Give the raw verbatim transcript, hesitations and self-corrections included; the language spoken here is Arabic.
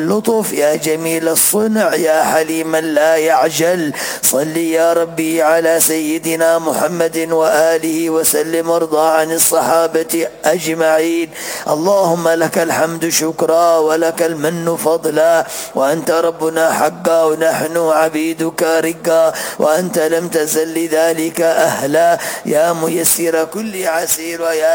اللطف يا جميل الصنع يا حليما لا يعجل. صل يا ربي على سيدنا محمد وآله وسلم وارضى عن الصحابة أجمعين. اللهم لك الحمد شكرا ولك المن فضلا، وأنت ربنا حقا ونحن عبيدك رقا، وأنت لم تزل لذلك أهلا. يا ميسر كل عسير ويا